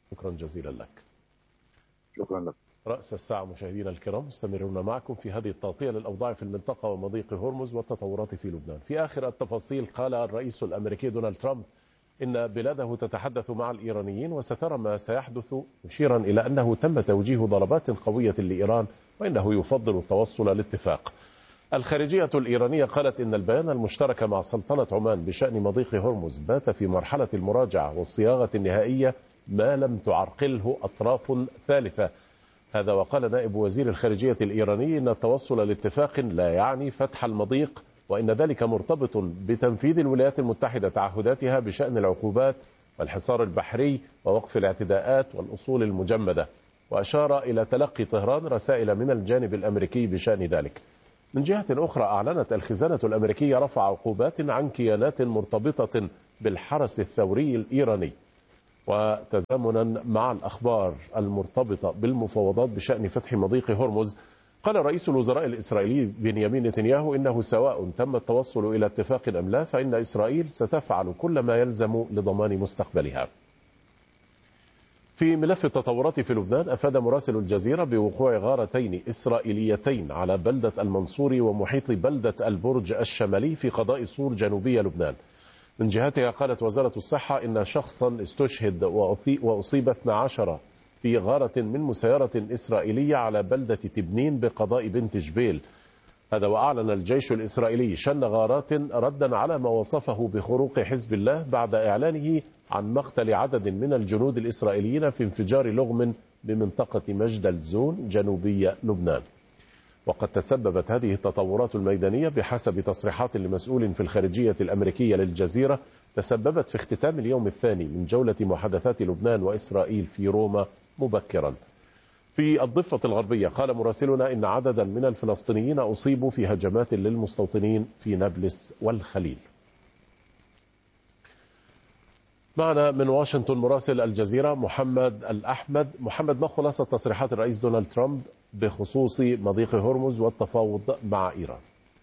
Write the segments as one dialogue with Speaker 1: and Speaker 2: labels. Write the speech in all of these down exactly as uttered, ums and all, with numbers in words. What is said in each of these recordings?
Speaker 1: شكرا جزيلا لك.
Speaker 2: شكرا لك.
Speaker 1: رأس الساعة مشاهدينا الكرام، مستمرون معكم في هذه التغطية للأوضاع في المنطقة ومضيق هرمز والتطورات في لبنان. في آخر التفاصيل قال الرئيس الأمريكي دونالد ترامب إن بلاده تتحدث مع الإيرانيين وسترى ما سيحدث، مشيرا إلى أنه تم توجيه ضربات قوية لإيران وإنه يفضل التوصل لاتفاق. الخارجية الإيرانية قالت إن البيان المشترك مع سلطنة عمان بشأن مضيق هرمز بات في مرحلة المراجعة والصياغة النهائية ما لم تعرقله أطراف ثالثة. هذا وقال نائب وزير الخارجية الإيراني إن التوصل لاتفاق لا يعني فتح المضيق، وإن ذلك مرتبط بتنفيذ الولايات المتحدة تعهداتها بشأن العقوبات والحصار البحري ووقف الاعتداءات والأصول المجمدة. وأشار إلى تلقي طهران رسائل من الجانب الأمريكي بشأن ذلك. من جهة أخرى، أعلنت الخزانة الأمريكية رفع عقوبات عن كيانات مرتبطة بالحرس الثوري الإيراني. وتزامنا مع الأخبار المرتبطة بالمفاوضات بشأن فتح مضيق هرمز، قال رئيس الوزراء الإسرائيلي بنيامين نتنياهو إنه سواء تم التوصل إلى اتفاق أم لا، فإن إسرائيل ستفعل كل ما يلزم لضمان مستقبلها. في ملف التطورات في لبنان، أفاد مراسل الجزيرة بوقوع غارتين إسرائيليتين على بلدة المنصوري ومحيط بلدة البرج الشمالي في قضاء صور جنوبية لبنان. من جهتها قالت وزارة الصحة إن شخصا استشهد وأصيب اثنا عشر في غارة من مسيرة إسرائيلية على بلدة تبنين بقضاء بنت جبيل. هذا وأعلن الجيش الإسرائيلي شن غارات ردا على ما وصفه بخروق حزب الله بعد إعلانه عن مقتل عدد من الجنود الإسرائيليين في انفجار لغم بمنطقة مجد الزون جنوبي لبنان. وقد تسببت هذه التطورات الميدانية بحسب تصريحات لمسؤول في الخارجية الأمريكية للجزيرة تسببت في اختتام اليوم الثاني من جولة محادثات لبنان وإسرائيل في روما مبكرا. في الضفة الغربية، قال مراسلنا إن عددا من الفلسطينيين أصيبوا في هجمات للمستوطنين في نابلس والخليل. معنا من واشنطن مراسل الجزيرة محمد الأحمد. محمد، ما خلاصة تصريحات الرئيس دونالد ترامب بخصوص مضيق هرمز والتفاوض مع إيران؟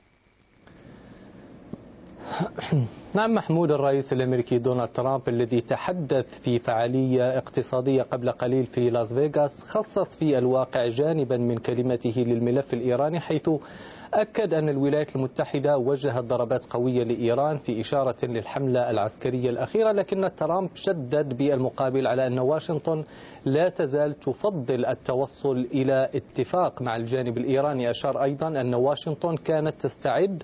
Speaker 3: نعم محمود، الرئيس الأمريكي دونالد ترامب الذي تحدث في فعالية اقتصادية قبل قليل في لاس فيغاس خصص في الواقع جانبا من كلمته للملف الإيراني، حيث أكد أن الولايات المتحدة وجهت ضربات قوية لإيران في إشارة للحملة العسكرية الأخيرة. لكن ترامب شدد بالمقابل على أن واشنطن لا تزال تفضل التوصل إلى اتفاق مع الجانب الإيراني. أشار أيضا أن واشنطن كانت تستعد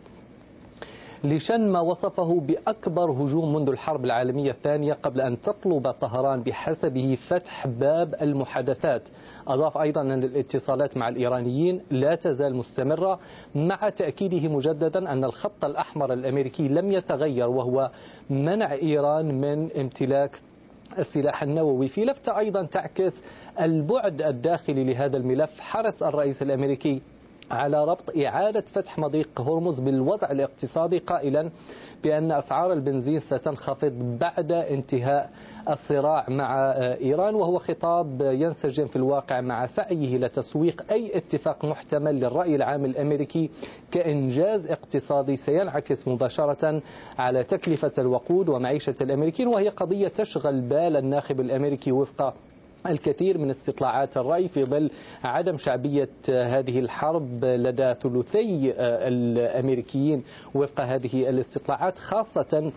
Speaker 3: لشن ما وصفه بأكبر هجوم منذ الحرب العالمية الثانية قبل أن تطلب طهران بحسبه فتح باب المحادثات. أضاف أيضا أن الاتصالات مع الإيرانيين لا تزال مستمرة، مع تأكيده مجددا أن الخط الأحمر الأمريكي لم يتغير، وهو منع إيران من امتلاك السلاح النووي. في لفتة أيضا تعكس البعد الداخلي لهذا الملف، حرص الرئيس الأمريكي على ربط إعادة فتح مضيق هرمز بالوضع الاقتصادي، قائلا بأن أسعار البنزين ستنخفض بعد انتهاء الصراع مع إيران، وهو خطاب ينسجم في الواقع مع سعيه لتسويق أي اتفاق محتمل للرأي العام الأمريكي كإنجاز اقتصادي سينعكس مباشرة على تكلفة الوقود ومعيشة الأمريكيين، وهي قضية تشغل بال الناخب الأمريكي وفق الكثير من استطلاعات الرأي في ظل عدم شعبية هذه الحرب لدى ثلثي الأمريكيين وفق هذه الاستطلاعات، خاصة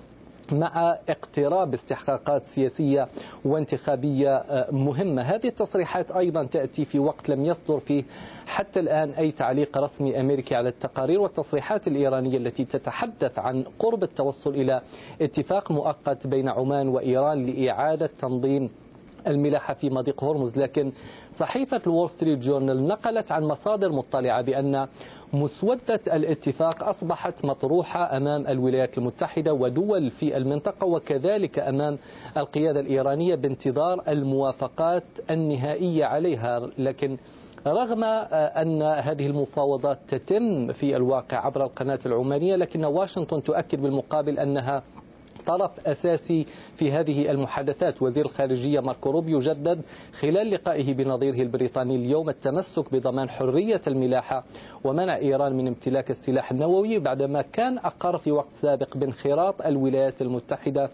Speaker 3: مع اقتراب استحقاقات سياسية وانتخابية مهمة. هذه التصريحات أيضا تأتي في وقت لم يصدر فيه حتى الآن أي تعليق رسمي أمريكي على التقارير والتصريحات الإيرانية التي تتحدث عن قرب التوصل إلى اتفاق مؤقت بين عمان وإيران لإعادة تنظيم الملاحة في مضيق هرمز. لكن صحيفة الول ستريت جورنال نقلت عن مصادر مطلعة بأن مسودة الاتفاق أصبحت مطروحة أمام الولايات المتحدة ودول في المنطقة وكذلك أمام القيادة الإيرانية بانتظار الموافقات النهائية عليها. لكن رغم أن هذه المفاوضات تتم في الواقع عبر القناة العمانية، لكن واشنطن تؤكد بالمقابل أنها طرف أساسي في هذه المحادثات. وزير الخارجية ماركو روبيو جدد خلال لقائه بنظيره البريطاني اليوم التمسك بضمان حرية الملاحة ومنع إيران من امتلاك السلاح النووي، بعدما كان أقر في وقت سابق بانخراط الولايات المتحدة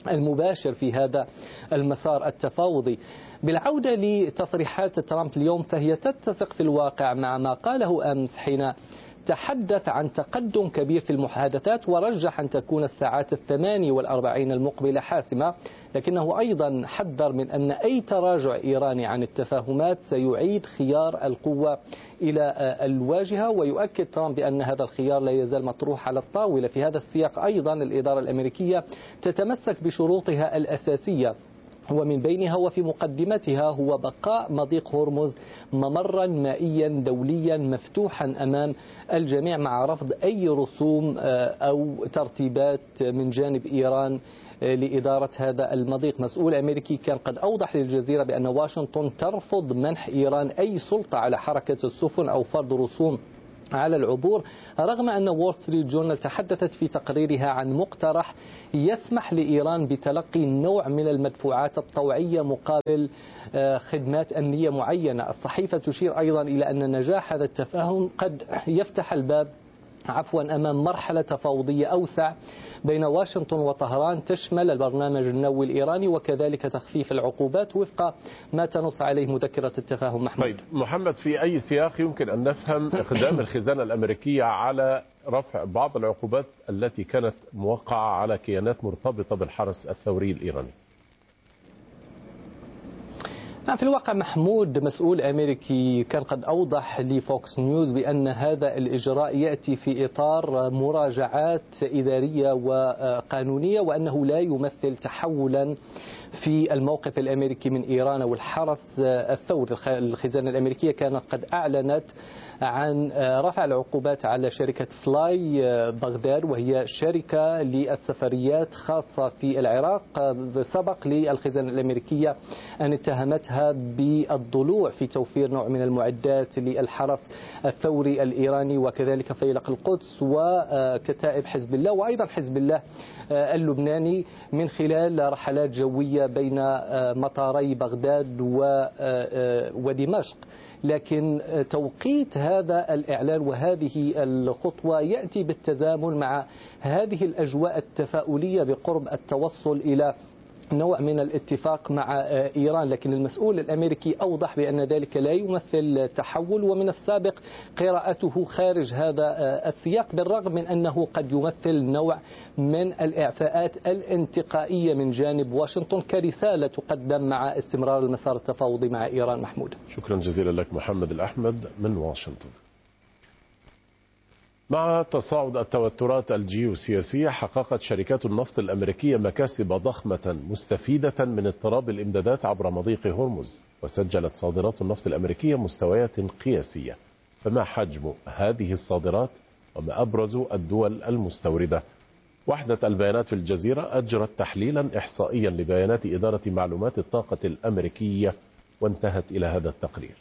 Speaker 3: المباشر في هذا المسار التفاوضي. بالعودة لتصريحات ترامب اليوم فهي تتسق في الواقع مع ما قاله أمس حين تحدث عن تقدم كبير في المحادثات ورجح أن تكون الساعات الثماني والأربعين المقبلة حاسمة، لكنه أيضا حذر من أن أي تراجع إيراني عن التفاهمات سيعيد خيار القوة إلى الواجهة، ويؤكد ترامب بأن هذا الخيار لا يزال مطروح على الطاولة. في هذا السياق أيضا الإدارة الأمريكية تتمسك بشروطها الأساسية، ومن بينها وفي مقدمتها هو بقاء مضيق هرمز ممرا مائيا دوليا مفتوحا أمام الجميع مع رفض أي رسوم أو ترتيبات من جانب إيران لإدارة هذا المضيق. مسؤول أمريكي كان قد أوضح للجزيرة بأن واشنطن ترفض منح إيران أي سلطة على حركة السفن أو فرض رسوم على العبور، رغم أن وول ستريت جورنال تحدثت في تقريرها عن مقترح يسمح لإيران بتلقي نوع من المدفوعات الطوعية مقابل خدمات أمنية معينة. الصحيفة تشير أيضا إلى أن نجاح هذا التفاهم قد يفتح الباب عفوا أمام مرحلة تفاوضية أوسع بين واشنطن وطهران تشمل البرنامج النووي الإيراني وكذلك تخفيف العقوبات وفق ما تنص عليه مذكرة التفاهم. محمود.
Speaker 1: طيب محمد، في أي سياق يمكن أن نفهم إقدام الخزانة الأمريكية على رفع بعض العقوبات التي كانت موقعة على كيانات مرتبطة بالحرس الثوري الإيراني؟
Speaker 3: في الواقع محمود، مسؤول أمريكي كان قد أوضح لفوكس نيوز بأن هذا الإجراء يأتي في إطار مراجعات إدارية وقانونية، وأنه لا يمثل تحولا في الموقف الأمريكي من إيران والحرس الثوري. الخزانة الأمريكية كانت قد أعلنت عن رفع العقوبات على شركة فلاي بغداد، وهي شركة للسفريات خاصة في العراق. سبق للخزانة الأمريكية أن اتهمتها بالضلوع في توفير نوع من المعدات للحرس الثوري الإيراني وكذلك فيلق القدس وكتائب حزب الله وأيضا حزب الله اللبناني من خلال رحلات جوية بين مطاري بغداد ودمشق. لكن توقيت هذا الإعلان وهذه الخطوة يأتي بالتزامن مع هذه الأجواء التفاؤلية بقرب التوصل إلى نوع من الاتفاق مع إيران، لكن المسؤول الأمريكي أوضح بأن ذلك لا يمثل تحول، ومن السابق قراءته خارج هذا السياق، بالرغم من أنه قد يمثل نوع من الإعفاءات الانتقائية من جانب واشنطن كرسالة تقدم مع استمرار المسار التفاوضي مع إيران. محمود،
Speaker 1: شكرا جزيلا لك محمد الأحمد من واشنطن. مع تصاعد التوترات الجيوسياسية، حققت شركات النفط الأمريكية مكاسب ضخمة مستفيدة من اضطراب الإمدادات عبر مضيق هرمز، وسجلت صادرات النفط الأمريكية مستويات قياسية. فما حجم هذه الصادرات وما أبرز الدول المستوردة؟ وحدة البيانات في الجزيرة أجرت تحليلا إحصائيا لبيانات إدارة معلومات الطاقة الأمريكية وانتهت إلى هذا التقرير.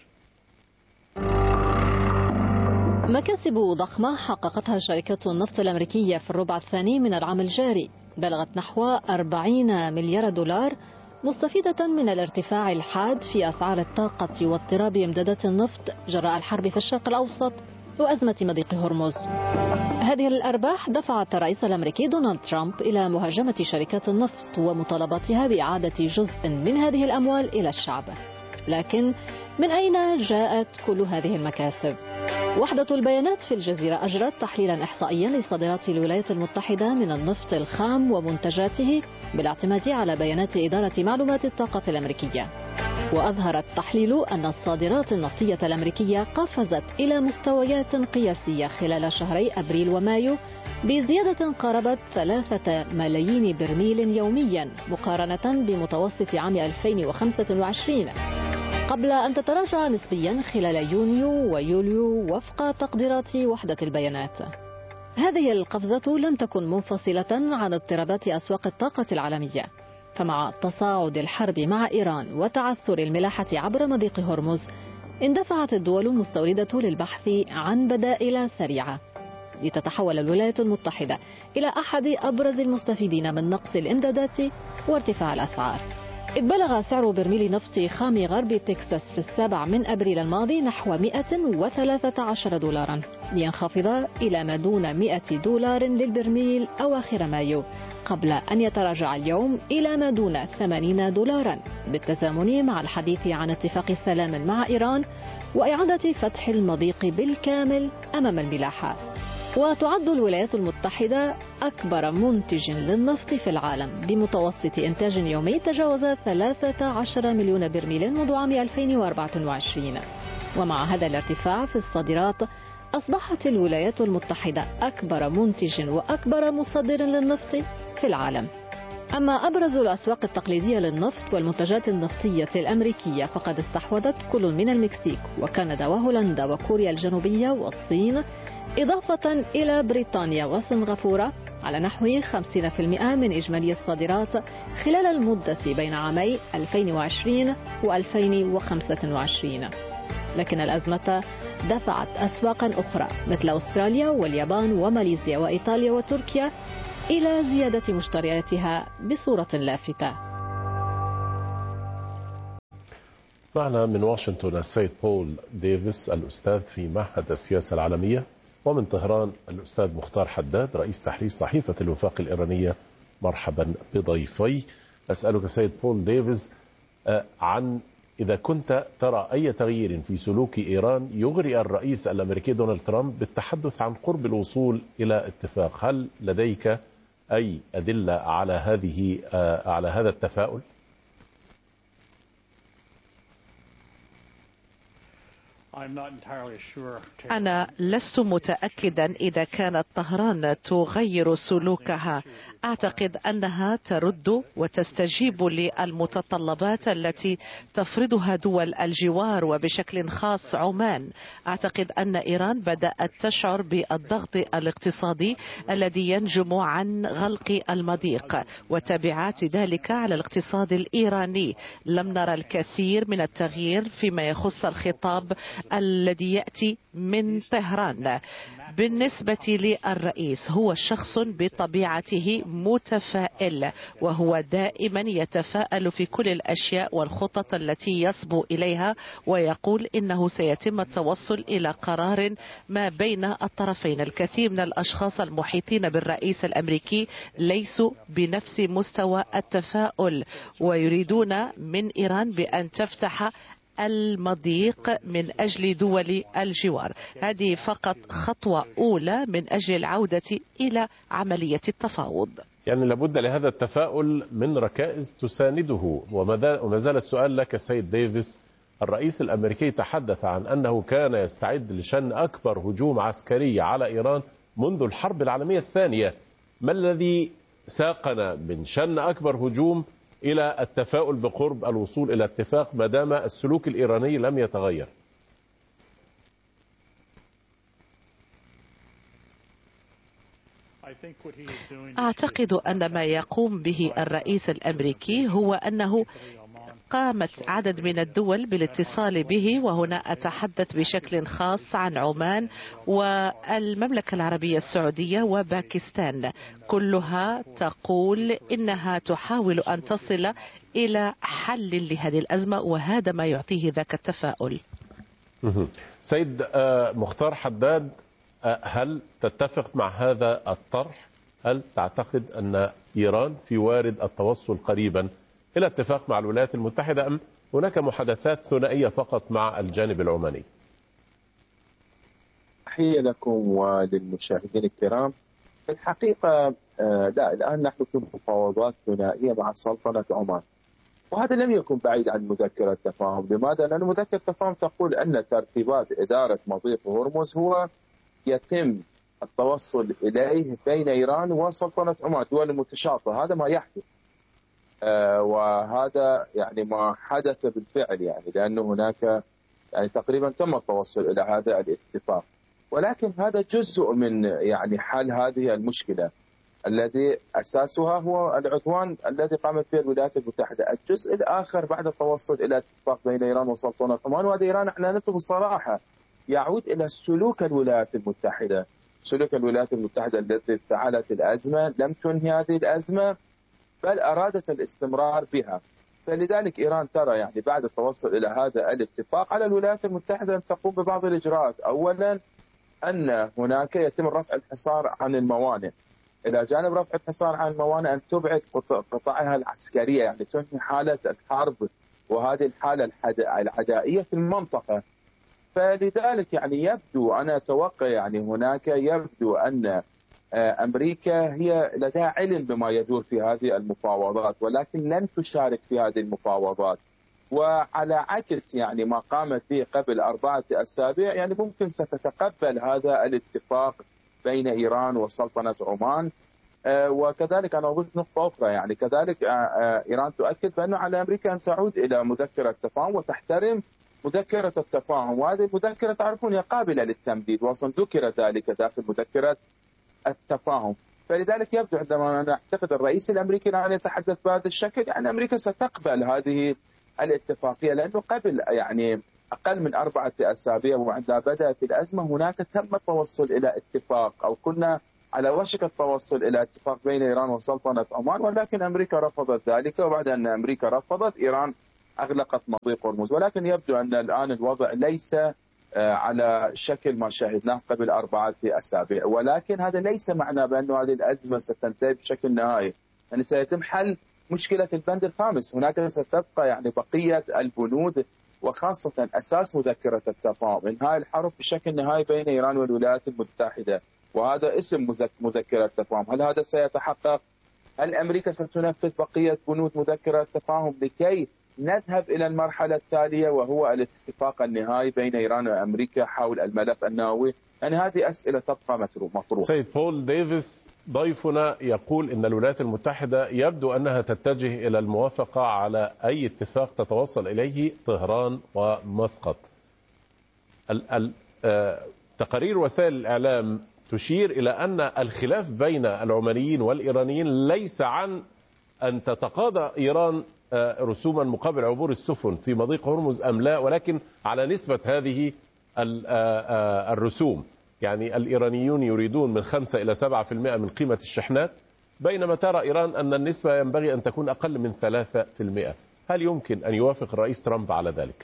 Speaker 4: مكاسب ضخمة حققتها شركات النفط الأمريكية في الربع الثاني من العام الجاري بلغت نحو أربعين مليار دولار، مستفيدة من الارتفاع الحاد في أسعار الطاقة واضطراب إمدادات النفط جراء الحرب في الشرق الأوسط وأزمة مضيق هرمز. هذه الأرباح دفعت الرئيس الأمريكي دونالد ترامب إلى مهاجمة شركات النفط ومطالبتها بإعادة جزء من هذه الأموال إلى الشعب. لكن من أين جاءت كل هذه المكاسب؟ وحدة البيانات في الجزيرة أجرت تحليلا إحصائيا لصادرات الولايات المتحدة من النفط الخام ومنتجاته بالاعتماد على بيانات إدارة معلومات الطاقة الأمريكية. وأظهر التحليل أن الصادرات النفطية الأمريكية قفزت إلى مستويات قياسية خلال شهري أبريل ومايو بزيادة قاربت ثلاثة ملايين برميل يوميا مقارنة بمتوسط عام ألفين وخمسة وعشرين، قبل أن تتراجع نسبيا خلال يونيو ويوليو وفق تقديرات وحدة البيانات. هذه القفزة لم تكن منفصلة عن اضطرابات أسواق الطاقة العالمية، فمع تصاعد الحرب مع إيران وتعثر الملاحة عبر مضيق هرمز اندفعت الدول المستوردة للبحث عن بدائل سريعة لتتحول الولايات المتحدة إلى أحد أبرز المستفيدين من نقص الإمدادات وارتفاع الأسعار. إذ بلغ سعر برميل نفط خام غرب تكساس في السابع من أبريل الماضي نحو مئة وثلاثة عشر دولارا، لينخفض إلى ما دون مئة دولار للبرميل أواخر مايو، قبل أن يتراجع اليوم إلى ما دون ثمانين دولارا، بالتزامن مع الحديث عن اتفاق سلام مع إيران وإعادة فتح المضيق بالكامل أمام الملاحة. وتعد الولايات المتحدة أكبر منتج للنفط في العالم بمتوسط إنتاج يومي تجاوز ثلاثة عشر مليون برميل منذ عام ألفين وأربعة وعشرين. ومع هذا الارتفاع في الصادرات أصبحت الولايات المتحدة أكبر منتج وأكبر مصدر للنفط في العالم. أما أبرز الأسواق التقليدية للنفط والمنتجات النفطية الأمريكية فقد استحوذت كل من المكسيك وكندا وهولندا وكوريا الجنوبية والصين، إضافة إلى بريطانيا وسنغافورة، على نحو خمسين بالمئة من إجمالي الصادرات خلال المدة بين عامي ألفين وعشرين وألفين وخمسة وعشرين. لكن الأزمة دفعت أسواقا أخرى مثل أستراليا واليابان وماليزيا وإيطاليا وتركيا إلى زيادة مشترياتها بصورة لافتة.
Speaker 1: معنا من واشنطن السيد بول ديفيس الأستاذ في معهد السياسة العالمية، ومن طهران الأستاذ مختار حداد رئيس تحرير صحيفة الوفاق الإيرانية. مرحبا بضيفي. أسألك سيد بول ديفيس عن إذا كنت ترى أي تغيير في سلوك إيران يغري الرئيس الأمريكي دونالد ترامب بالتحدث عن قرب الوصول إلى اتفاق. هل لديك أي أدلة على هذه على هذا التفاؤل؟
Speaker 5: أنا لست متأكدا إذا كانت طهران تغير سلوكها. أعتقد أنها ترد وتستجيب للمتطلبات التي تفرضها دول الجوار وبشكل خاص عمان. أعتقد أن إيران بدأت تشعر بالضغط الاقتصادي الذي ينجم عن غلق المضيق وتبعات ذلك على الاقتصاد الإيراني. لم نرى الكثير من التغيير فيما يخص الخطاب الذي يأتي من طهران. بالنسبة للرئيس، هو شخص بطبيعته متفائل، وهو دائما يتفائل في كل الأشياء والخطط التي يصبو إليها، ويقول إنه سيتم التوصل إلى قرار ما بين الطرفين. الكثير من الأشخاص المحيطين بالرئيس الأمريكي ليسوا بنفس مستوى التفاؤل، ويريدون من إيران بأن تفتح المضيق من أجل دول الجوار. هذه فقط خطوة أولى من أجل العودة إلى عملية التفاوض.
Speaker 1: يعني لابد لهذا التفاؤل من ركائز تسانده. وما زال السؤال لك سيد ديفيس، الرئيس الأمريكي تحدث عن أنه كان يستعد لشن أكبر هجوم عسكري على إيران منذ الحرب العالمية الثانية. ما الذي ساقنا من شن أكبر هجوم إلى التفاؤل بقرب الوصول إلى اتفاق ما دام السلوك الإيراني لم يتغير؟
Speaker 5: أعتقد أن ما يقوم به الرئيس الأمريكي هو أنه قامت عدد من الدول بالاتصال به، وهنا أتحدث بشكل خاص عن عمان والمملكة العربية السعودية وباكستان، كلها تقول إنها تحاول أن تصل إلى حل لهذه الأزمة، وهذا ما يعطيه ذاك التفاؤل.
Speaker 1: سيد مختار حداد، هل تتفق مع هذا الطرح؟ هل تعتقد أن إيران في وارد التوصل قريبا إلى اتفاق مع الولايات المتحدة، أم هناك محادثات ثنائية فقط مع الجانب العماني؟
Speaker 2: تحية لكم وللمشاهدين الكرام. في الحقيقة لا، الآن نحن في مفاوضات ثنائية مع سلطنة عمان، وهذا لم يكن بعيد عن مذكرة تفاهم. لماذا؟ لأن مذكرة تفاهم تقول أن ترتيبات إدارة مضيق هرمز هو يتم التوصل إليه بين إيران وسلطنة عمان، دول متشاطئة. هذا ما يحدث، آه وهذا يعني ما حدث بالفعل، يعني لأنه هناك يعني تقريبا تم التوصل إلى هذا الاتفاق، ولكن هذا جزء من يعني حل هذه المشكلة الذي أساسها هو العدوان الذي قامت به الولايات المتحدة. الجزء الآخر بعد التوصل إلى اتفاق بين إيران وسلطنة عمان، وهذا إيران أعلنته بصراحة، يعود إلى سلوك الولايات المتحدة. سلوك الولايات المتحدة التي افتعلت الأزمة لم تنهي هذه الأزمة، بل أرادت الاستمرار بها. فلذلك إيران ترى يعني بعد التوصل إلى هذا الاتفاق على الولايات المتحدة أن تقوم ببعض الإجراءات. أولا، أن هناك يتم رفع الحصار عن الموانئ، وهذا ما يحدث. ثانيا، أن تقوم ببعض الإجراءات. أولا، أن هناك يتم رفع الحصار عن الموانئ، وهذا ما يحدث. ثالثا، أن إلى جانب رفع الحصار عن الموانئ أن تبعد قطاعها العسكرية، يعني تنهي حالة الحرب وهذه الحالة العدائية في المنطقة. فلذلك يعني يبدو، أنا أتوقع يعني هناك يبدو أن أمريكا هي لديها علم بما يدور في هذه المفاوضات، ولكن لن تشارك في هذه المفاوضات. وعلى عكس يعني ما قامت به قبل أربعة أسابيع، يعني ممكن ستتقبل هذا الاتفاق بين إيران وسلطنة عمان. وكذلك أنا أضيف نقطة أخرى، يعني كذلك إيران تؤكد بأنه على أمريكا أن تعود إلى مذكرة تفاهم وتحترم مذكرة التفاهم، وهذه المذكرة تعرفون هي قابلة للتمديد، وأصلا ذكر ذلك داخل مذكرة التفاهم. فلذلك يبدو عندما نعتقد الرئيس الأمريكي الآن يتحدث بهذا الشكل، يعني أمريكا ستقبل هذه الاتفاقية، لأنه قبل يعني أقل من أربعة أسابيع وعندما بدأت الأزمة هناك تم التوصل إلى اتفاق، أو كنا على وشك التوصل إلى اتفاق بين إيران وسلطنة عمان، ولكن أمريكا رفضت ذلك. وبعد أن أمريكا رفضت، إيران أغلقت مضيق هرمز. ولكن يبدو أن الآن الوضع ليس على شكل ما شاهدناه قبل أربعة أسابيع، ولكن هذا ليس معنى بأن هذه الأزمة ستنتهي بشكل نهائي، يعني سيتم حل مشكلة البند الخامس. هناك ستبقى يعني بقية البنود، وخاصة أساس مذكرة التفاهم، إنهاء الحرب بشكل نهائي بين إيران والولايات المتحدة، وهذا اسم مذكرة التفاهم. هل هذا سيتحقق؟ هل أمريكا ستنفذ بقية بنود مذكرة التفاهم لكي نذهب إلى المرحلة التالية وهو الاتفاق النهائي بين إيران وأمريكا حول الملف النووي؟ يعني هذه أسئلة تبقى مطروحة.
Speaker 1: سيد بول ديفيس ضيفنا يقول إن الولايات المتحدة يبدو أنها تتجه إلى الموافقة على أي اتفاق تتوصل إليه طهران ومسقط. تقارير وسائل الإعلام تشير إلى أن الخلاف بين العمانيين والإيرانيين ليس عن أن تتقاضى إيران رسوما مقابل عبور السفن في مضيق هرمز أم لا، ولكن على نسبة هذه الرسوم. يعني الإيرانيون يريدون من خمسة إلى سبعة في المئة من قيمة الشحنات، بينما ترى إيران أن النسبة ينبغي أن تكون أقل من ثلاثة في المئة. هل يمكن أن يوافق الرئيس ترامب على ذلك؟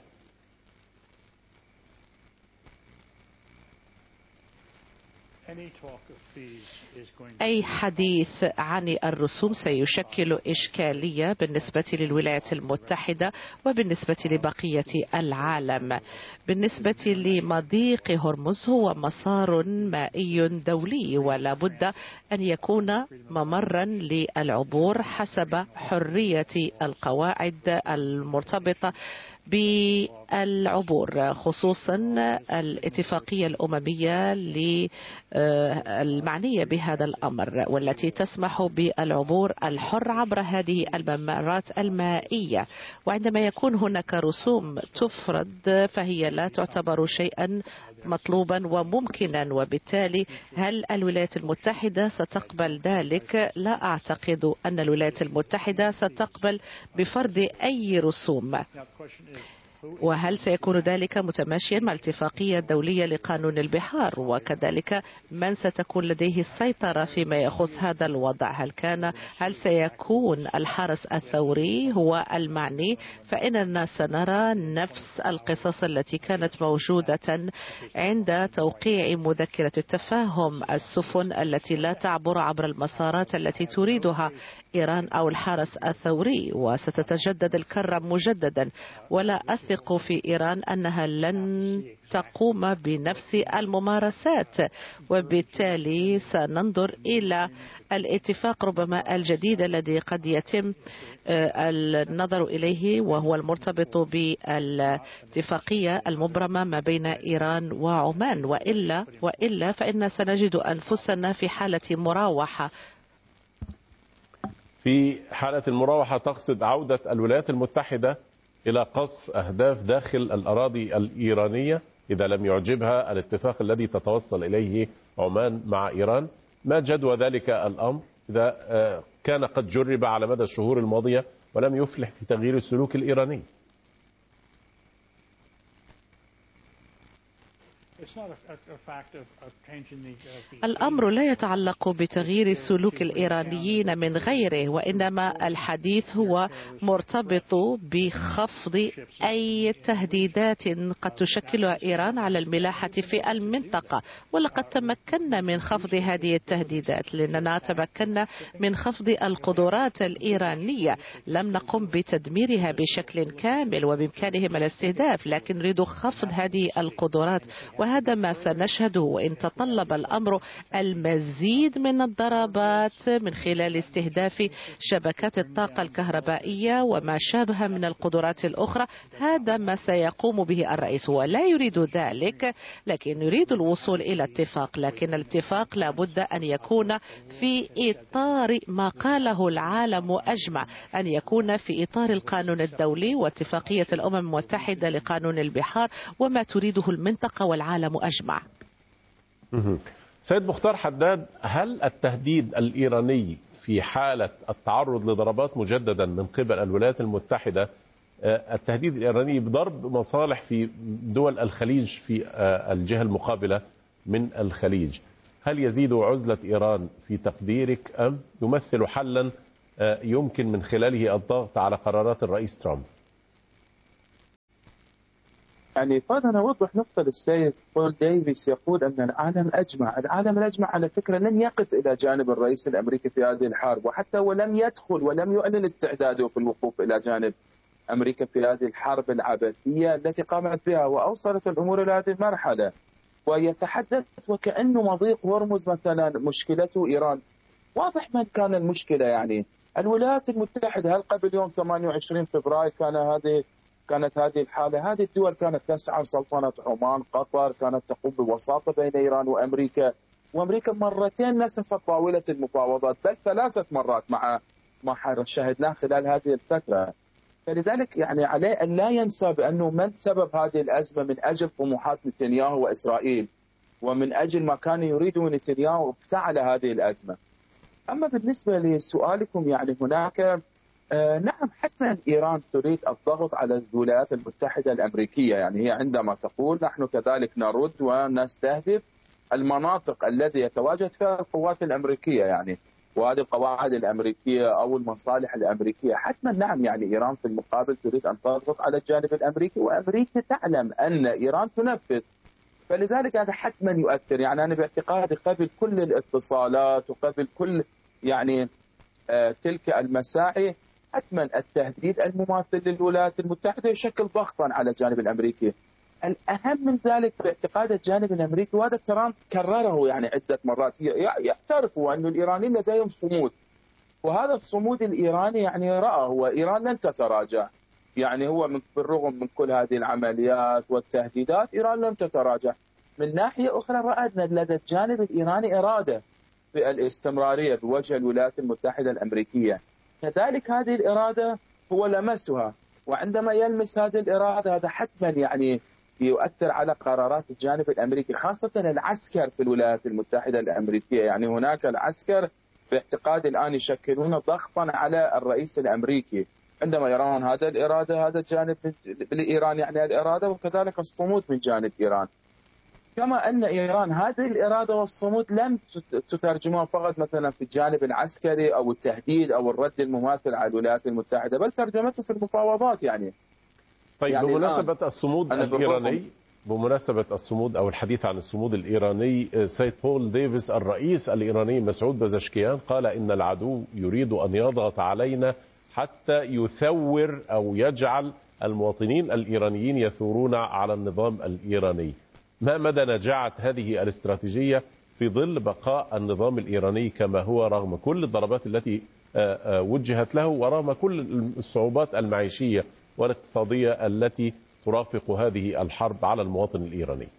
Speaker 5: أي حديث عن الرسوم سيشكل إشكالية بالنسبة للولايات المتحدة وبالنسبة لبقية العالم. بالنسبة لمضيق هرمز هو مسار مائي دولي، ولا بد أن يكون ممرا للعبور حسب حرية القواعد المرتبطة بالعبور، خصوصا الاتفاقية الأممية المعنية بهذا الأمر، والتي تسمح بالعبور الحر عبر هذه الممرات المائية. وعندما يكون هناك رسوم تفرض فهي لا تعتبر شيئا مطلوبا وممكنا، وبالتالي هل الولايات المتحدة ستقبل ذلك؟ لا أعتقد أن الولايات المتحدة ستقبل بفرض أي رسوم. وهل سيكون ذلك متماشيا مع الاتفاقية الدولية لقانون البحار؟ وكذلك من ستكون لديه السيطرة فيما يخص هذا الوضع؟ هل كان هل سيكون الحرس الثوري هو المعني؟ فإننا سنرى نفس القصص التي كانت موجودة عند توقيع مذكرة التفاهم، السفن التي لا تعبر عبر المسارات التي تريدها إيران أو الحرس الثوري، وستتجدد الكرة مجددا. ولا أثق في إيران أنها لن تقوم بنفس الممارسات، وبالتالي سننظر إلى الاتفاق ربما الجديد الذي قد يتم النظر إليه، وهو المرتبط بالاتفاقية المبرمة ما بين إيران وعمان. وإلا وإلا فإن سنجد أنفسنا في حالة مراوحة.
Speaker 1: في حالة المراوحة تقصد عودة الولايات المتحدة إلى قصف أهداف داخل الأراضي الإيرانية إذا لم يعجبها الاتفاق الذي تتوصل إليه عمان مع إيران. ما جدوى ذلك الأمر إذا كان قد جرب على مدى الشهور الماضية ولم يفلح في تغيير السلوك الإيراني؟
Speaker 5: الأمر لا يتعلق بتغيير سلوك الإيرانيين من غيره، وإنما الحديث هو مرتبط بخفض أي تهديدات قد تشكلها إيران على الملاحة في المنطقة. ولقد تمكنا من خفض هذه التهديدات، لأننا تمكنا من خفض القدرات الإيرانية. لم نقم بتدميرها بشكل كامل وبإمكانهم الاستهداف، لكن نريد خفض هذه القدرات، وهذا ما سنشهده. وإن تطلب الأمر المزيد من الضربات من خلال استهداف شبكات الطاقة الكهربائية وما شابه من القدرات الأخرى، هذا ما سيقوم به الرئيس. هو لا يريد ذلك، لكن يريد الوصول إلى اتفاق، لكن الاتفاق لابد أن يكون في إطار ما قاله العالم أجمع، أن يكون في إطار القانون الدولي واتفاقية الأمم المتحدة لقانون البحار وما تريده المنطقة والعالم أجمع.
Speaker 1: سيد مختار حداد، هل التهديد الإيراني في حالة التعرض لضربات مجددا من قبل الولايات المتحدة، التهديد الإيراني بضرب مصالح في دول الخليج في الجهة المقابلة من الخليج، هل يزيد عزلة إيران في تقديرك أم يمثل حلا يمكن من خلاله الضغط على قرارات الرئيس ترامب؟
Speaker 2: يعني فأنا أوضح نقطة للسيد بول ديفيس، يقول أن العالم أجمع، العالم الأجمع على فكرة لن يقف إلى جانب الرئيس الأمريكي في هذه الحرب، وحتى ولم يدخل ولم يعلن استعداده في الوقوف إلى جانب أمريكا في هذه الحرب العبثية التي قامت بها وأوصلت الأمور إلى هذه المرحلة. ويتحدث وكأنه مضيق هرمز مثلا مشكلته إيران. واضح من كان المشكلة، يعني الولايات المتحدة. هل قبل يوم ثمانية وعشرين فبراير كان هذه كانت هذه الحالة؟ هذه الدول كانت تسعى، سلطنة عمان، قطر، كانت تقوم بوساطة بين إيران وأمريكا، وأمريكا مرتين نسفت طاولة المفاوضات، بل ثلاثة مرات مع ما شاهدناه خلال هذه الفترة. فلذلك يعني عليه أن لا ينسى بأنه من سبب هذه الأزمة من أجل طموحات نتنياهو وإسرائيل، ومن أجل ما كان يريده نتنياهو افتعل هذه الأزمة. أما بالنسبة لسؤالكم، يعني هناك آه نعم حتما إيران تريد الضغط على الولايات المتحدة الأمريكية. يعني هي عندما تقول نحن كذلك نرد ونستهدف المناطق التي يتواجد فيها القوات الأمريكية، يعني وهذه القواعد الأمريكية أو المصالح الأمريكية، حتما نعم يعني إيران في المقابل تريد أن تضغط على الجانب الأمريكي، وأمريكا تعلم أن إيران تنفذ، فلذلك هذا حتما يؤثر. يعني أنا باعتقادي قبل كل الاتصالات وقبل كل يعني آه تلك المساعي، حتما التهديد المماثل للولايات المتحدة يشكل ضغطا على الجانب الأمريكي. الأهم من ذلك باعتقاد الجانب الأمريكي، وهذا ترامب كرره يعني عدة مرات، يعترفوا أن الإيرانيين لديهم صمود، وهذا الصمود الإيراني يعني رأى هو إيران لن تتراجع. يعني هو من بالرغم من كل هذه العمليات والتهديدات إيران لن تتراجع. من ناحية أخرى رأى أن لدى الجانب الإيراني إرادة في الاستمرارية بوجه الولايات المتحدة الأمريكية، كذلك هذه الإرادة هو لمسها، وعندما يلمس هذه الإرادة هذا حتما يعني يؤثر على قرارات الجانب الأمريكي، خاصة العسكر في الولايات المتحدة الأمريكية. يعني هناك العسكر باعتقاد الآن يشكلون ضغطا على الرئيس الأمريكي عندما يرون هذا الإرادة، هذا الجانب لإيران يعني الإرادة، وكذلك الصمود من جانب إيران. كما أن إيران هذه الإرادة والصمود لم تترجمها فقط مثلا في الجانب العسكري أو التهديد أو الرد المماثل على الولايات المتحدة، بل ترجمته في المفاوضات. يعني
Speaker 1: طيب يعني بمناسبة الصمود الإيراني، بمناسبة الصمود أو الحديث عن الصمود الإيراني، سيد بول ديفيس الرئيس الإيراني مسعود بزشكيان قال إن العدو يريد أن يضغط علينا حتى يثور أو يجعل المواطنين الإيرانيين يثورون على النظام الإيراني. ما مدى نجاعة هذه الاستراتيجية في ظل بقاء النظام الإيراني كما هو رغم كل الضربات التي وجهت له ورغم كل الصعوبات المعيشية والاقتصادية التي ترافق هذه الحرب على المواطن الإيراني؟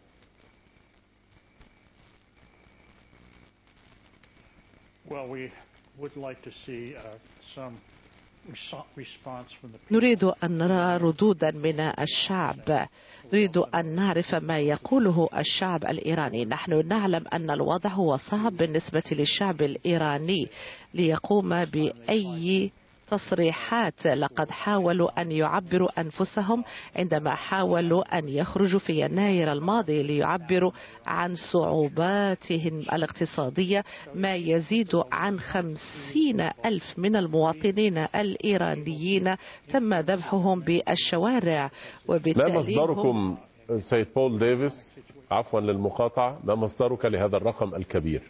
Speaker 5: نريد أن نرى ردودا من الشعب، نريد أن نعرف ما يقوله الشعب الإيراني. نحن نعلم أن الوضع هو صعب بالنسبة للشعب الإيراني ليقوم بأي تصريحات. لقد حاولوا أن يعبروا أنفسهم عندما حاولوا أن يخرجوا في يناير الماضي ليعبروا عن صعوباتهم الاقتصادية. ما يزيد عن خمسين ألف من المواطنين الإيرانيين تم ذبحهم بالشوارع، وبالتالي
Speaker 1: ما مصدركم سيد بول ديفيس، عفوا للمقاطعة، ما مصدرك لهذا الرقم الكبير؟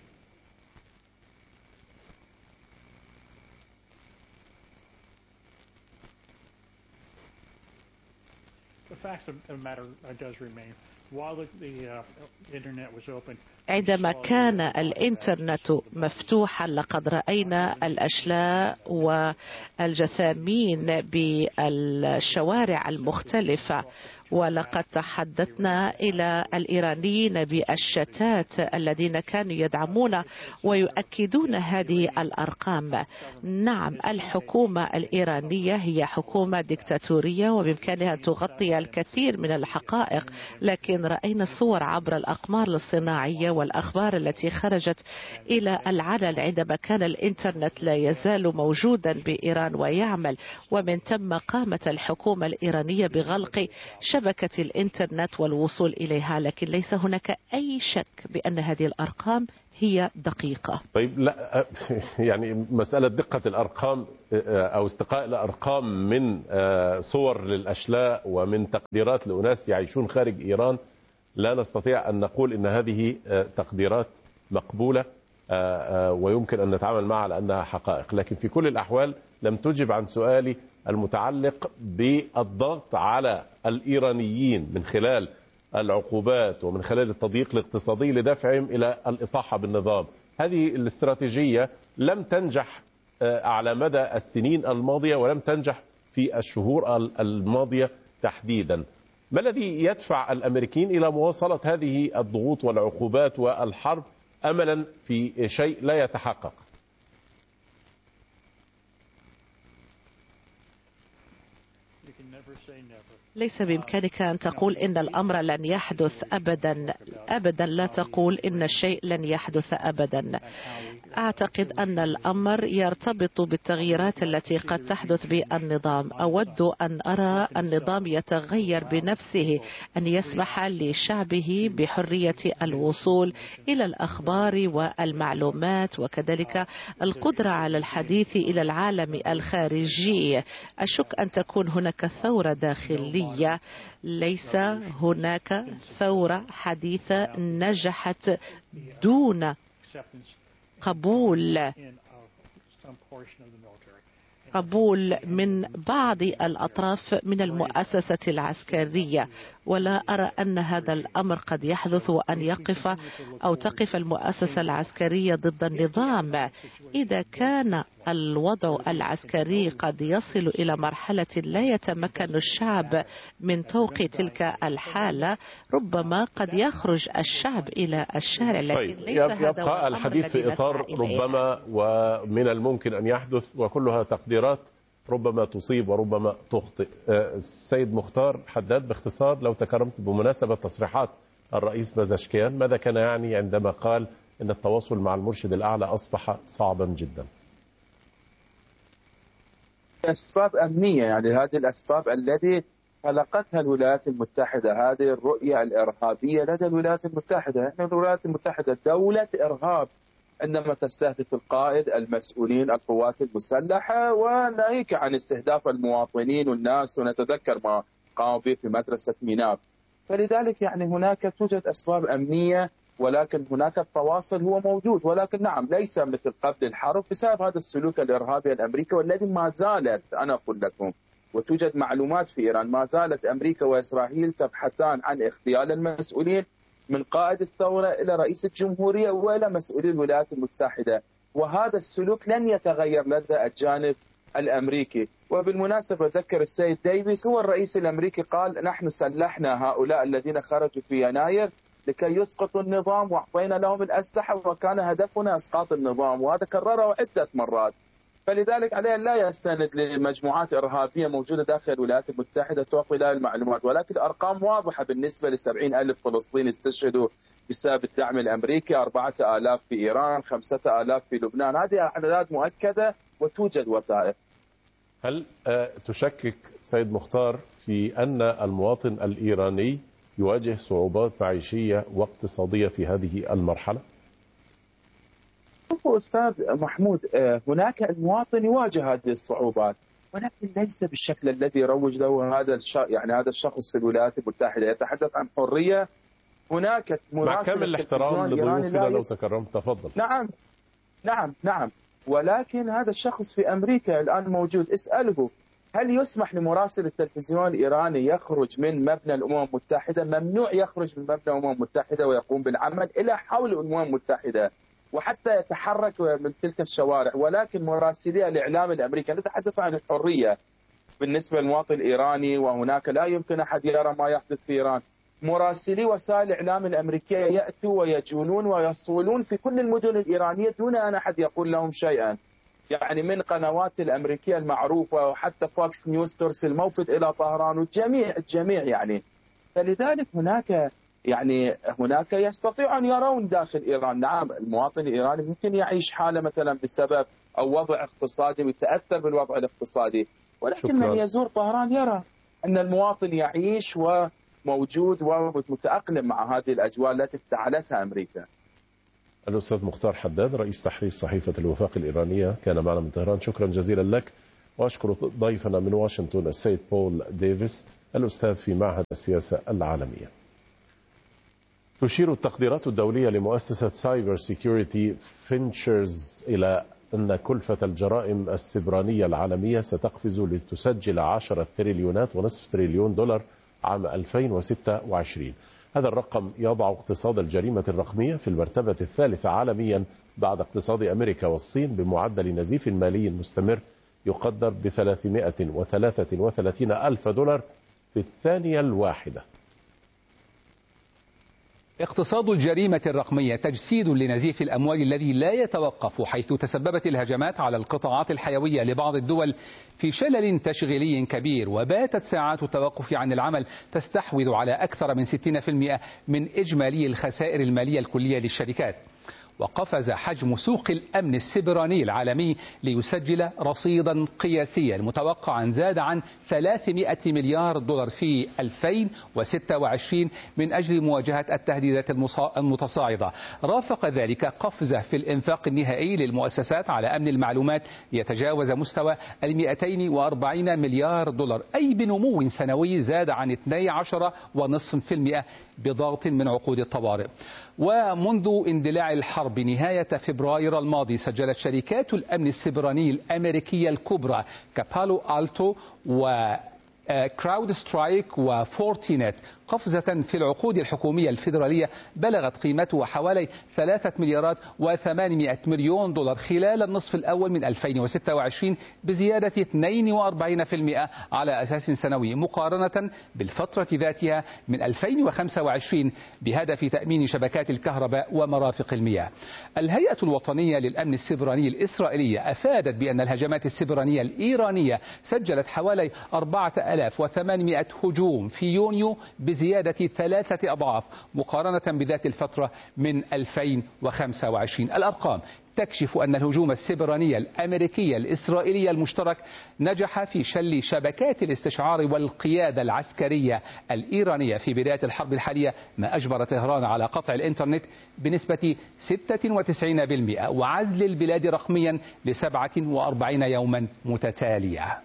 Speaker 5: عندما كان الإنترنت مفتوحا لقد رأينا الأشلاء والجثامين بالشوارع المختلفة، ولقد تحدثنا إلى الإيرانيين بالشتات الذين كانوا يدعمون ويؤكدون هذه الأرقام. نعم، الحكومة الإيرانية هي حكومة ديكتاتورية وبإمكانها أن تغطي الكثير من الحقائق، لكن رأينا الصور عبر الأقمار الصناعية والأخبار التي خرجت إلى العلن عندما كان الإنترنت لا يزال موجودا بإيران ويعمل، ومن ثم قامت الحكومة الإيرانية بغلق شبكة الإنترنت والوصول إليها. لكن ليس هناك أي شك بأن هذه الأرقام هي دقيقة.
Speaker 1: طيب، لا يعني مسألة دقة الأرقام أو استقاء الأرقام من صور للأشلاء ومن تقديرات لأناس يعيشون خارج إيران، لا نستطيع أن نقول إن هذه تقديرات مقبولة ويمكن أن نتعامل معها على أنها حقائق. لكن في كل الأحوال لم تجب عن سؤالي المتعلق بالضغط على الإيرانيين من خلال العقوبات ومن خلال التضييق الاقتصادي لدفعهم إلى الإطاحة بالنظام. هذه الاستراتيجية لم تنجح على مدى السنين الماضية ولم تنجح في الشهور الماضية تحديدا. ما الذي يدفع الأمريكيين إلى مواصلة هذه الضغوط والعقوبات والحرب أملا في شيء لا يتحقق؟
Speaker 5: ليس بإمكانك أن تقول إن الأمر لن يحدث أبدا. أبدا لا تقول إن الشيء لن يحدث أبدا. أعتقد أن الأمر يرتبط بالتغييرات التي قد تحدث بالنظام. أود أن أرى النظام يتغير بنفسه، أن يسمح لشعبه بحرية الوصول إلى الأخبار والمعلومات وكذلك القدرة على الحديث إلى العالم الخارجي. أشك أن تكون هناك ثورة داخلية. ليس هناك ثورة حديثة نجحت دون قبول قبول من بعض الأطراف من المؤسسة العسكرية، ولا أرى أن هذا الأمر قد يحدث وأن يقف أو تقف المؤسسة العسكرية ضد النظام. إذا كان الوضع العسكري قد يصل إلى مرحلة لا يتمكن الشعب من طوق تلك الحالة، ربما قد يخرج الشعب إلى الشارع. لكن
Speaker 1: طيب،
Speaker 5: ليس هذا
Speaker 1: يبقى الحديث في إطار ربما ومن الممكن أن يحدث، وكلها تقديرات ربما تصيب وربما تخطئ. السيد مختار حداد، باختصار لو تكرمت، بمناسبة تصريحات الرئيس بازشكيان، ماذا كان يعني عندما قال إن التواصل مع المرشد الأعلى أصبح صعبا جدا؟
Speaker 2: أسباب أمنية، يعني هذه الأسباب التي خلقتها الولايات المتحدة، هذه الرؤية الإرهابية لدى الولايات المتحدة. يعني الولايات المتحدة دولة إرهاب عندما تستهدف القائد، المسؤولين، القوات المسلحة، وناهيك عن استهداف المواطنين والناس، ونتذكر ما قاموا به في مدرسة ميناب. فلذلك يعني هناك توجد أسباب أمنية، ولكن هناك التواصل هو موجود، ولكن نعم ليس مثل قبل الحرب بسبب هذا السلوك الإرهابي الأمريكي، والذي ما زالت، أنا أقول لكم وتوجد معلومات في إيران، ما زالت أمريكا وإسرائيل تبحثان عن اغتيال المسؤولين من قائد الثورة إلى رئيس الجمهورية وإلى مسؤولي الولايات المتحدة، وهذا السلوك لن يتغير لدى الجانب الأمريكي. وبالمناسبة ذكر السيد ديفيس، هو الرئيس الأمريكي قال نحن سلحنا هؤلاء الذين خرجوا في يناير لكي يسقطوا النظام وأعطينا لهم الأسلحة وكان هدفنا إسقاط النظام، وهذا كرره عدة مرات. فلذلك عليه لا يستند لمجموعات إرهابية موجودة داخل الولايات المتحدة تعطي لها المعلومات، ولكن الأرقام واضحة بالنسبة لسبعين ألف فلسطيني استشهدوا بسبب الدعم الأمريكي، أربعة آلاف في إيران، خمسة آلاف في لبنان. هذه أعداد مؤكدة وتوجد وثائق.
Speaker 1: هل تشكك سيد مختار في أن المواطن الإيراني يواجه صعوبات معيشية واقتصادية في هذه المرحلة؟
Speaker 2: أستاذ محمود، هناك المواطن يواجه هذه الصعوبات، ولكن ليس بالشكل الذي روج له هذا يعني هذا الشخص في الولايات المتحدة. يتحدث عن حرية. هناك
Speaker 1: مع كامل الاحترام لضيوفنا لو تكرمت تفضل.
Speaker 2: نعم نعم نعم ولكن هذا الشخص في أمريكا الآن موجود. اسأله هل يسمح لمراسل التلفزيون الإيراني يخرج من مبنى الأمم المتحدة؟ ممنوع يخرج من مبنى الأمم المتحدة ويقوم بالعمل إلى حول الأمم المتحدة وحتى يتحرك من تلك الشوارع. ولكن مراسلي الإعلام الأمريكي، نتحدث عن الحرية بالنسبة للمواطن الإيراني، وهناك لا يمكن أحد يرى ما يحدث في إيران. مراسلي وسائل الإعلام الأمريكية يأتوا ويجولون ويصولون في كل المدن الإيرانية دون أن أحد يقول لهم شيئا، يعني من قنوات الأمريكية المعروفة وحتى فوكس نيوز ترسل موفد إلى طهران، والجميع الجميع يعني. فلذلك هناك يعني هناك يستطيع أن يرون داخل إيران. نعم المواطن الإيراني ممكن يعيش حالة مثلا بسبب أو وضع اقتصادي ويتأثر بالوضع الاقتصادي، ولكن شكرا. من يزور طهران يرى أن المواطن يعيش وموجود ومتأقلم مع هذه الأجواء التي افتعلتها أمريكا.
Speaker 1: الأستاذ مختار حداد رئيس تحرير صحيفة الوفاق الإيرانية كان معنا من طهران، شكرا جزيلا لك. وأشكر ضيفنا من واشنطن السيد بول ديفيس الأستاذ في معهد السياسة العالمية. تشير التقديرات الدولية لمؤسسة سايبر سيكيورتي فينتشرز إلى أن كلفة الجرائم السبرانية العالمية ستقفز لتسجل عشرة تريليونات ونصف تريليون دولار عام ألفين وستة وعشرين. هذا الرقم يضع اقتصاد الجريمة الرقمية في المرتبة الثالثة عالميا بعد اقتصاد أمريكا والصين بمعدل نزيف مالي مستمر يقدر ب ثلاثمائة وثلاثة وثلاثين ألف دولار في الثانية الواحدة.
Speaker 6: اقتصاد الجريمة الرقمية تجسيد لنزيف الأموال الذي لا يتوقف، حيث تسببت الهجمات على القطاعات الحيوية لبعض الدول في شلل تشغيلي كبير، وباتت ساعات التوقف عن العمل تستحوذ على أكثر من ستين بالمئة من إجمالي الخسائر المالية الكلية للشركات. وقفز حجم سوق الأمن السبراني العالمي ليسجل رصيدا قياسيا متوقعا زاد عن ثلاثمائة مليار دولار في ألفين وستة وعشرين من أجل مواجهة التهديدات المتصاعدة. رافق ذلك قفزة في الإنفاق النهائي للمؤسسات على أمن المعلومات يتجاوز مستوى مئتين وأربعين مليار دولار، أي بنمو سنوي زاد عن اثني عشر فاصلة خمسة بالمئة بضغط من عقود الطوارئ. ومنذ اندلاع الحرب نهاية فبراير الماضي سجلت شركات الأمن السبراني الأمريكية الكبرى كابالو ألتو و كراود سترايك وفورتينت قفزة في العقود الحكومية الفيدرالية بلغت قيمتها حوالي ثلاثة مليارات وثمانمائة مليون دولار خلال النصف الأول من ألفين وستة وعشرين بزيادة اثنين وأربعين بالمئة على أساس سنوي مقارنة بالفترة ذاتها من ألفين وخمسة وعشرين بهدف تأمين شبكات الكهرباء ومرافق المياه. الهيئة الوطنية للأمن السبراني الإسرائيلية أفادت بأن الهجمات السبرانية الإيرانية سجلت حوالي أربعة آلاف وثمانمائة هجوم في يونيو بزيادة ثلاثة أضعاف مقارنة بذات الفترة من ألفين وخمسة وعشرين. الأرقام تكشف أن الهجوم السبراني الأمريكي الإسرائيلي المشترك نجح في شل شبكات الاستشعار والقيادة العسكرية الإيرانية في بداية الحرب الحالية، ما أجبر طهران على قطع الإنترنت بنسبة ستة وتسعين بالمئة وعزل البلاد رقميا لسبعة وأربعين يوما متتالية.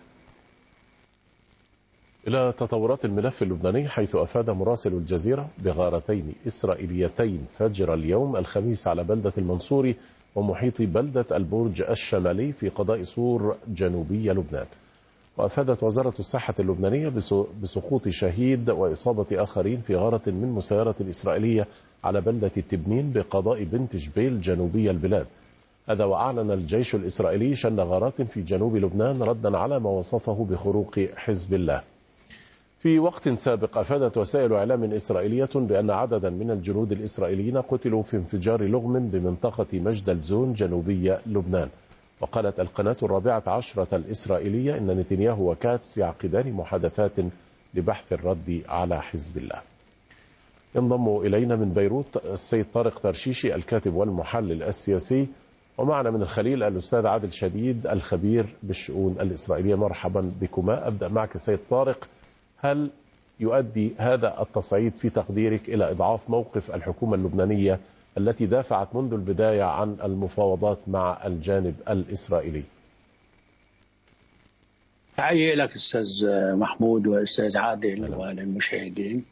Speaker 1: إلى تطورات الملف اللبناني، حيث أفاد مراسل الجزيرة بغارتين إسرائيليتين فجر اليوم الخميس على بلدة المنصوري ومحيط بلدة البرج الشمالي في قضاء صور جنوبي لبنان. وأفادت وزارة الصحة اللبنانية بسقوط شهيد وإصابة آخرين في غارة من مسيرة إسرائيلية على بلدة التبنين بقضاء بنت جبيل جنوبي البلاد. هذا وأعلن الجيش الإسرائيلي شن غارات في جنوب لبنان ردا على ما وصفه بخروق حزب الله. في وقت سابق أفادت وسائل إعلام إسرائيلية بأن عددا من الجنود الإسرائيليين قتلوا في انفجار لغم بمنطقة مجدل زون جنوبي لبنان. وقالت القناة الرابعة عشرة الإسرائيلية إن نتنياهو وكاتس يعقدان محادثات لبحث الرد على حزب الله. ينضم إلينا من بيروت السيد طارق ترشيشي الكاتب والمحلل السياسي. ومعنا من الخليل الأستاذ عادل شديد الخبير بالشؤون الإسرائيلية. مرحبا بكما. أبدأ معك سيد طارق، هل يؤدي هذا التصعيد في تقديرك إلى إضعاف موقف الحكومة اللبنانية التي دافعت منذ البداية عن المفاوضات مع الجانب الإسرائيلي؟
Speaker 7: تحية لك أستاذ محمود وأستاذ عادل وللمشاهدين.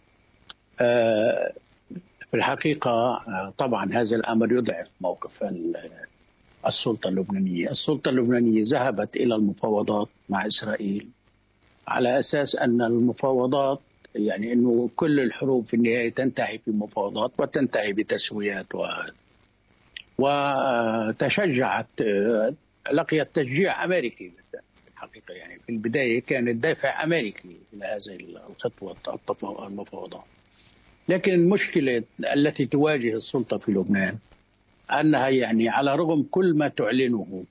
Speaker 7: في الحقيقة طبعا هذا الأمر يضعف موقف السلطة اللبنانية. السلطة اللبنانية ذهبت إلى المفاوضات مع إسرائيل على أساس أن المفاوضات يعني أنه كل الحروب في النهاية تنتهي في مفاوضات وتنتهي بتسويات و... وتشجعت لقيت تشجيع أمريكي في الحقيقة. يعني في البداية كان الدافع أمريكي إلى هذه الخطوة المفاوضات. لكن المشكلة التي تواجه السلطة في لبنان أنها يعني على رغم كل ما تعلنه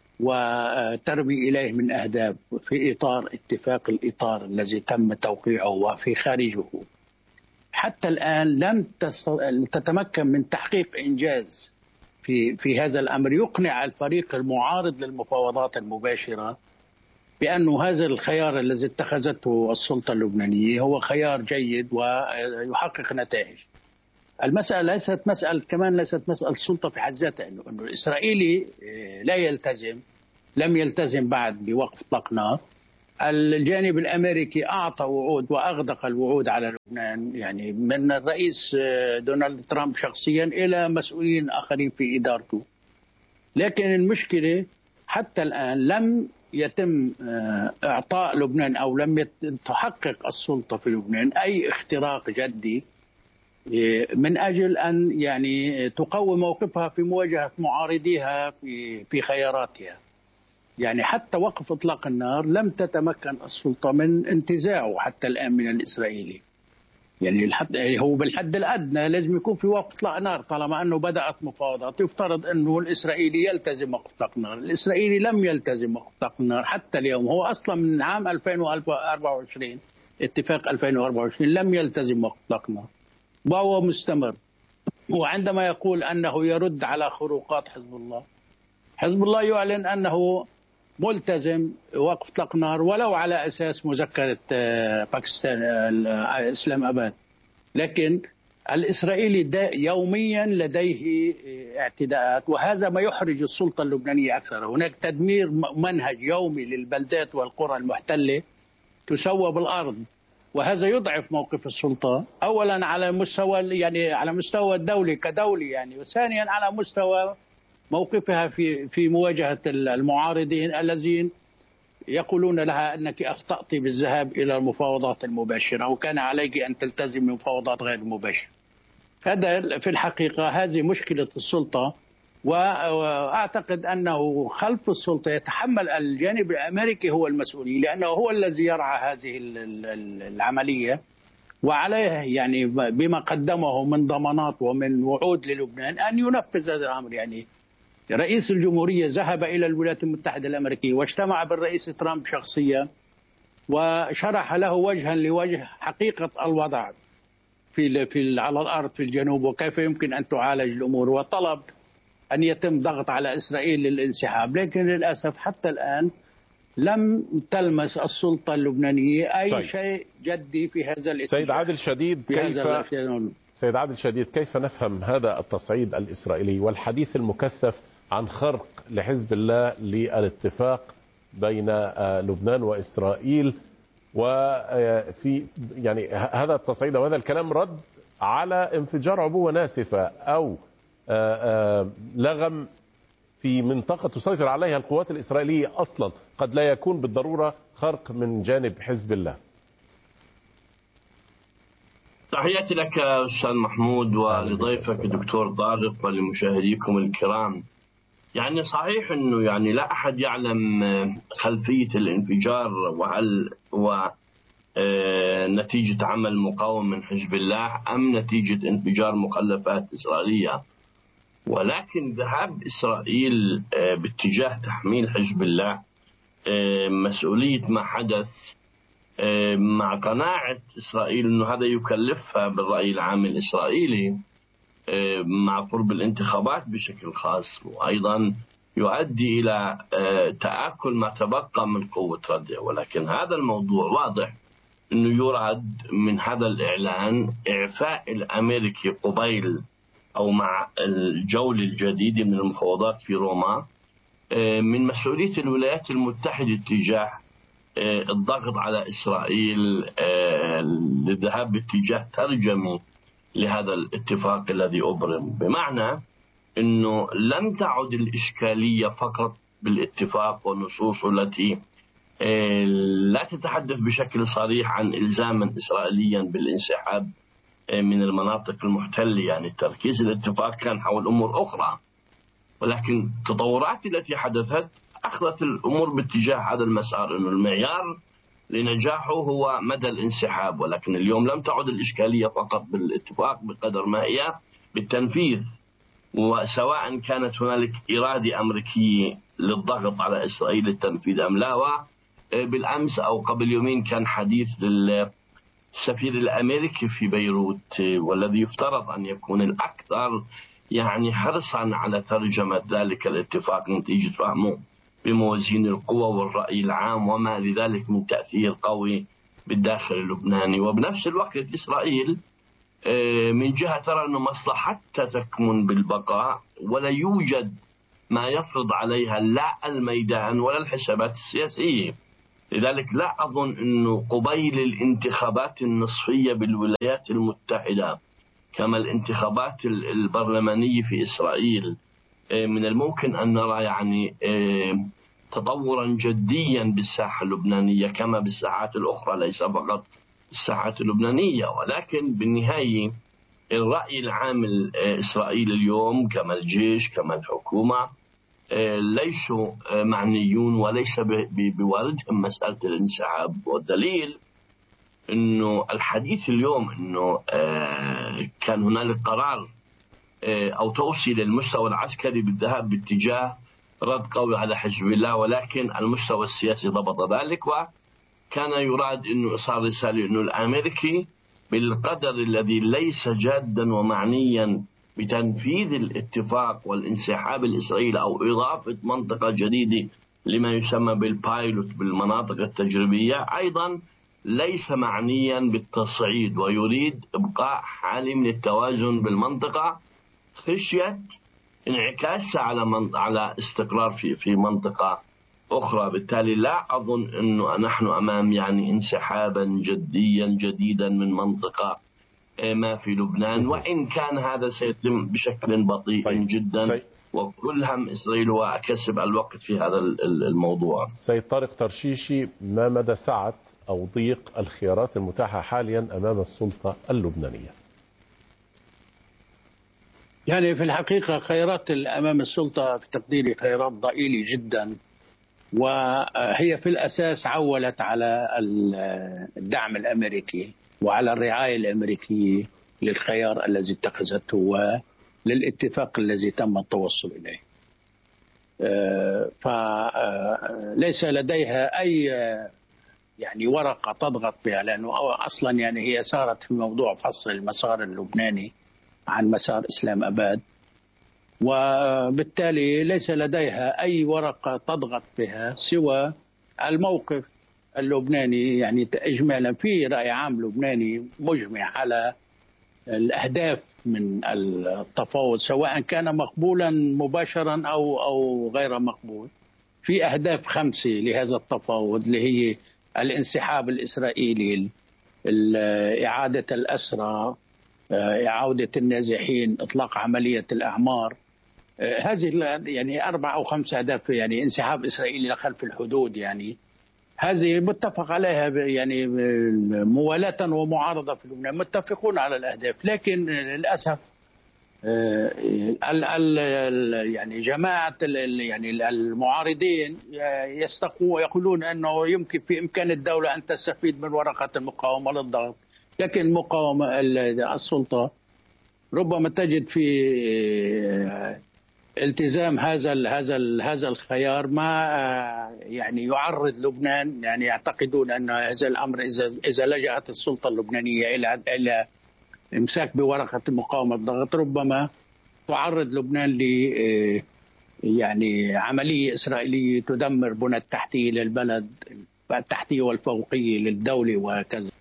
Speaker 7: وترمي إليه من أهداف في إطار اتفاق الإطار الذي تم توقيعه وفي خارجه، حتى الآن لم تتمكن من تحقيق إنجاز في في هذا الأمر يقنع الفريق المعارض للمفاوضات المباشرة بأن هذا الخيار الذي اتخذته السلطة اللبنانية هو خيار جيد ويحقق نتائج. المسألة ليست مسألة كمان ليست مسألة السلطة في حد ذاتها، إنه إنه الإسرائيلي لا يلتزم لم يلتزم بعد بوقف إطلاق نار. الجانب الأمريكي أعطى وعود وأغدق الوعود على لبنان، يعني من الرئيس دونالد ترامب شخصيا إلى مسؤولين آخرين في إدارته. لكن المشكلة حتى الآن لم يتم إعطاء لبنان أو لم تحقق السلطة في لبنان أي اختراق جدي من أجل أن يعني تقوم موقفها في مواجهة معارضيها في في خياراتها. يعني حتى وقف إطلاق النار لم تتمكن السلطة من انتزاعه حتى الآن من الإسرائيلي. يعني الحد هو بالحد الأدنى لازم يكون في وقف إطلاق نار طالما أنه بدأت مفاوضات. يفترض أنه الإسرائيلي يلتزم وقف إطلاق النار. الإسرائيلي لم يلتزم وقف إطلاق النار حتى اليوم. هو أصلا من عام ألفين وأربعة وعشرين اتفاق ألفين وأربعة وعشرين لم يلتزم وقف إطلاق النار وهو مستمر. وعندما يقول أنه يرد على خروقات حزب الله، حزب الله يعلن أنه ملتزم وقف إطلاق نار ولو على أساس مذكرة باكستان إسلام أباد. لكن الإسرائيلي يوميا لديه اعتداءات، وهذا ما يحرج السلطة اللبنانية أكثر. هناك تدمير منهج يومي للبلدات والقرى المحتلة تسوى بالأرض، وهذا يضعف موقف السلطة أولا على مستوى يعني على مستوى الدولي كدولي يعني، وثانيا على مستوى موقفها في في مواجهة المعارضين الذين يقولون لها أنك أخطأت بالذهاب إلى المفاوضات المباشرة وكان عليك أن تلتزم بمفاوضات غير مباشرة. هذا في الحقيقة هذه مشكلة السلطة، وأعتقد أنه خلف السلطة يتحمل الجانب الأمريكي هو المسؤولية، لأنه هو الذي يرعى هذه العملية وعليه يعني بما قدمه من ضمانات ومن وعود للبنان أن ينفذ هذا الأمر. يعني رئيس الجمهورية ذهب إلى الولايات المتحدة الأمريكية واجتمع بالرئيس ترامب شخصيا وشرح له وجها لوجه حقيقة الوضع في في على الأرض في الجنوب وكيف يمكن أن تعالج الأمور، وطلب أن يتم ضغط على إسرائيل للانسحاب. لكن للأسف حتى الآن لم تلمس السلطة اللبنانية أي طيب. شيء جدي في هذا الاتجاه.
Speaker 1: سيد عادل شديد كيف سيد عادل شديد كيف نفهم هذا التصعيد الإسرائيلي والحديث المكثف عن خرق لحزب الله للاتفاق بين لبنان وإسرائيل، وفي يعني هذا التصعيد وهذا الكلام رد على انفجار عبوة ناسفة أو لغم في منطقة تسيطر عليها القوات الإسرائيلية أصلا، قد لا يكون بالضرورة خرق من جانب حزب الله.
Speaker 8: تحياتي لك أستاذ محمود ولضيفك الدكتور طارق ولمشاهديكم الكرام. يعني صحيح أنه يعني لا أحد يعلم خلفية الانفجار وهل هو نتيجة عمل مقاوم من حزب الله أم نتيجة انفجار مخلفات إسرائيلية، ولكن ذهاب إسرائيل باتجاه تحميل حزب الله مسؤولية ما حدث مع قناعة إسرائيل أنه هذا يكلفها بالرأي العام الإسرائيلي مع قرب الانتخابات بشكل خاص، وأيضا يؤدي إلى تآكل ما تبقى من قوة ردع. ولكن هذا الموضوع واضح أنه يراد من هذا الإعلان إعفاء الأمريكي قبيل أو مع الجولة الجديدة من المفاوضات في روما من مسؤولية الولايات المتحدة تجاه الضغط على إسرائيل للذهاب باتجاه ترجمي لهذا الاتفاق الذي أبرم، بمعنى أنه لم تعد الإشكالية فقط بالاتفاق والنصوص التي لا تتحدث بشكل صريح عن إلزاما إسرائيليا بالانسحاب من المناطق المحتلة، يعني تركيز الاتفاق كان حول أمور أخرى، ولكن التطورات التي حدثت أخذت الأمور باتجاه هذا المسار، أنه المعيار لنجاحه هو مدى الانسحاب. ولكن اليوم لم تعد الإشكالية فقط بالاتفاق بقدر ما هي بالتنفيذ، وسواء كانت هنالك إرادة أمريكية للضغط على إسرائيل للتنفيذ أم لا. وبالأمس أو قبل يومين كان حديث للسفير الأمريكي في بيروت، والذي يفترض أن يكون الأكثر يعني حرصا على ترجمة ذلك الاتفاق نتيجة فهمه بموازين القوى والرأي العام وما لذلك من تأثير قوي بالداخل اللبناني. وبنفس الوقت إسرائيل من جهة ترى أن مصلحتها تكمن بالبقاء، ولا يوجد ما يفرض عليها لا الميدان ولا الحسابات السياسية. لذلك لا أظن أنه قبيل الانتخابات النصفية بالولايات المتحدة كما الانتخابات البرلمانية في إسرائيل من الممكن أن نرى يعني تطورا جديا بالساحة اللبنانية كما بالساحات الأخرى، ليس فقط الساحات اللبنانية. ولكن بالنهاية الرأي العام الإسرائيلي اليوم كما الجيش كما الحكومة ليسوا معنيون وليس بواردهم مسألة الانسحاب. والدليل أنه الحديث اليوم أنه كان هنالك قرار أو توصي للمستوى العسكري بالذهاب باتجاه رد قوي على حزب الله، ولكن المستوى السياسي ضبط ذلك، وكان يراد أنه إصدار رسالة أنه الأمريكي بالقدر الذي ليس جادا ومعنيا بتنفيذ الاتفاق والانسحاب الإسرائيلي أو إضافة منطقة جديدة لما يسمى بالبايلوت بالمناطق التجريبية، أيضا ليس معنيا بالتصعيد ويريد إبقاء حالة من التوازن بالمنطقة خشية انعكاسها على من... على استقرار في في منطقة أخرى. بالتالي لا أظن أنه نحن أمام يعني انسحابا جديا جديدا من منطقة ما في لبنان، وإن كان هذا سيتم بشكل بطيء طيب. جدا، وكل هم إسرائيل هو كسب الوقت في هذا الموضوع.
Speaker 1: سيد طارق ترشيشي، ما مدى سعة أو ضيق الخيارات المتاحة حاليا أمام السلطة اللبنانية؟
Speaker 7: يعني في الحقيقة خيارات أمام السلطة في تقديري خيارات ضئيلة جدا، وهي في الأساس عولت على الدعم الأمريكي وعلى الرعاية الأمريكية للخيار الذي اتخذته وللاتفاق الذي تم التوصل إليه. فليس لديها أي يعني ورقة تضغط بها، لأنه أصلا يعني هي سارت في موضوع فصل المسار اللبناني عن مسار إسلام أباد، وبالتالي ليس لديها أي ورقة تضغط بها سوى الموقف اللبناني. يعني إجمالا في رأي عام لبناني مجمع على الأهداف من التفاوض سواء كان مقبولا مباشرا أو أو غير مقبول. في أهداف خمسة لهذا التفاوض اللي هي الانسحاب الإسرائيلي، إعادة الأسرى، إعادة النازحين، إطلاق عملية الأعمار. هذه يعني أربع أو خمس أهداف، يعني انسحاب إسرائيلي خلف الحدود، يعني هذه متفق عليها يعني موالاة ومعارضة في لبنان، متفقون على الأهداف. لكن للأسف ال ال يعني جماعة يعني المعارضين يستقوا يقولون أنه يمكن في إمكان الدولة أن تستفيد من ورقة المقاومة للضغط، لكن المقاومة السلطة ربما تجد في التزام هذا ال هذا ال هذا الخيار ما يعني يعرض لبنان. يعني يعتقدون أن هذا الأمر إذا إذا لجأت السلطة اللبنانية إلى إلى الإمساك بورقة مقاومة الضغط ربما تعرض لبنان ل يعني عملية إسرائيلية تدمر بنى التحتية للبلد، التحتية والفوقية للدولة وكذا.